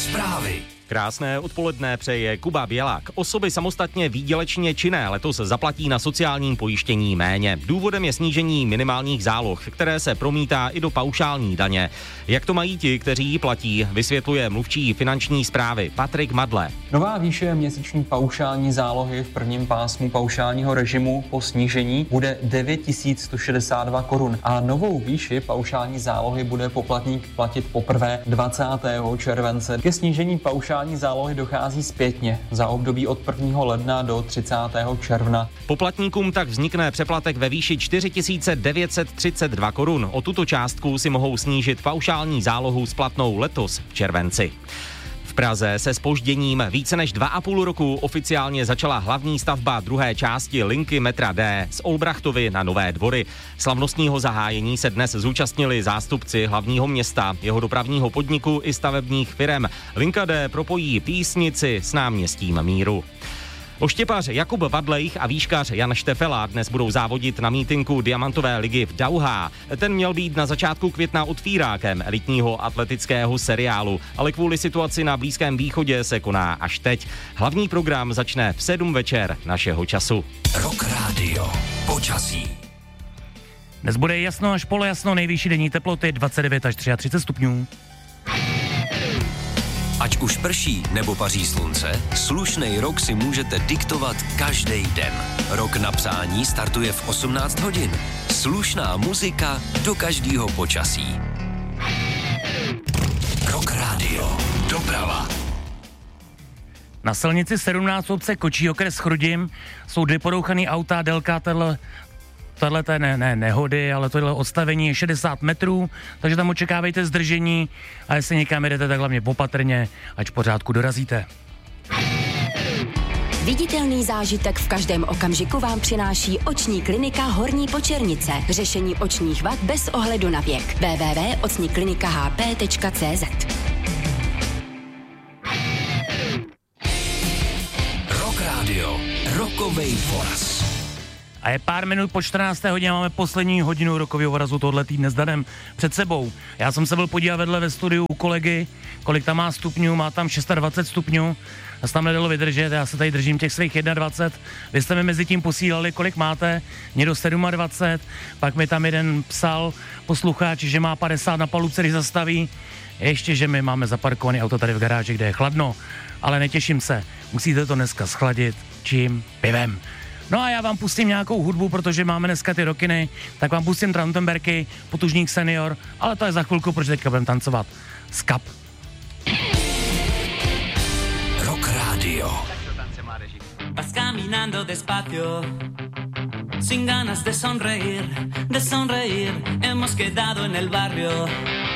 Zprávy. Krásné odpoledne přeje Kuba Bělák. Osoby samostatně výdělečně činné letos zaplatí na sociálním pojištění méně. Důvodem je snížení minimálních záloh, které se promítá i do paušální daně. Jak to mají ti, kteří ji platí, vysvětluje mluvčí finanční správy Patrik Madle. Nová výše měsíční paušální zálohy v prvním pásmu paušálního režimu po snížení bude 9 162 korun a novou výši paušální zálohy bude poplatník platit poprvé 20. července. Ke snížení paušální zálohy dochází zpětně za období od 1. ledna do 30. června. Poplatníkům tak vznikne přeplatek ve výši 4 932 korun. O tuto částku si mohou snížit paušální zálohu splatnou letos v červenci. V Praze se zpožděním více než 2,5 roku oficiálně začala hlavní stavba druhé části linky metra D z Olbrachtovy na Nové Dvory. Slavnostního zahájení se dnes zúčastnili zástupci hlavního města, jeho dopravního podniku i stavebních firem. Linka D propojí Písnici s náměstím Míru. Oštěpař Jakub Vadlejch a výškař Jan Štefela dnes budou závodit na mítinku Diamantové ligy v Dauhá. Ten měl být na začátku května otvírákem elitního atletického seriálu, ale kvůli situaci na Blízkém východě se koná až teď. Hlavní program začne v 7 večer našeho času. Rock Radio. Počasí. Dnes bude jasno až polojasno, nejvyšší denní teploty 29 až 33 stupňů. Ať už prší nebo paří slunce, slušnej rok si můžete diktovat každý den. Rok na přání startuje v 18 hodin. Slušná muzika do každého počasí. Rock Radio. Doprava. Na silnici 17 obce Kočí okres Chrudim jsou 2 porouchaný auta, délka tato nehody, ale tohle odstavení je 60 metrů, takže tam očekávejte zdržení a jestli někam jedete, tak hlavně opatrně, ať v pořádku dorazíte. Viditelný zážitek v každém okamžiku vám přináší oční klinika Horní Počernice. Řešení očních vad bez ohledu na věk. www.ocniklinikahp.cz. Rock Radio. Rockovej voraz. A je pár minut po 14. hodině, máme poslední hodinu rokového vorazu tohle týdne s Danem před sebou. Já jsem se byl podívat vedle ve studiu u kolegy, kolik tam má stupňů, má tam 26 stupňů, a se tam nedalo vydržet, já se tady držím těch svých 21. Vy jste mi mezi tím posílali, kolik máte, někdo 27, pak mi tam jeden psal posluchač, že má 50 na palubce, když zastaví, ještě, že my máme zaparkované auto tady v garáži, kde je chladno, ale netěším se, musíte to dneska schladit, čím? Pivem. No a já vám pustím nějakou hudbu, protože máme dneska ty rokiny, tak vám pustím Trantenberky, Potužník senior, ale to je za chvilku, protože teďka budeme tancovat. Skap. Rock Radio. Vas caminando despacio, sin ganas de sonreír, hemos quedado en el barrio.